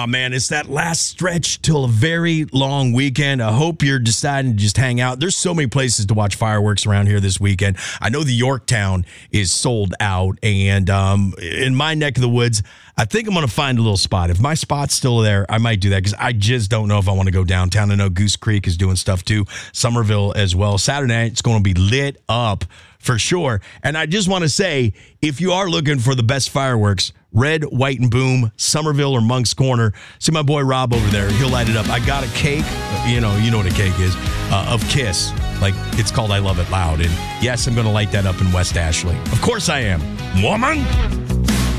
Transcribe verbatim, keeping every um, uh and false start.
Oh, man, it's that last stretch till a very long weekend. I hope you're deciding to just hang out. There's so many places to watch fireworks around here this weekend. I know the Yorktown is sold out, and um, in my neck of the woods, I think I'm going to find a little spot. If my spot's still there, I might do that because I just don't know if I want to go downtown. I know Goose Creek is doing stuff too, Somerville as well. Saturday night, it's going to be lit up for sure. And I just want to say, if you are looking for the best fireworks, Red, White, and Boom, Somerville, or Monk's Corner, see my boy Rob over there. He'll light it up. I got a cake. You know, you know what a cake is, uh, of Kiss. Like, it's called I Love It Loud. And yes, I'm going to light that up in West Ashley. Of course I am. Woman!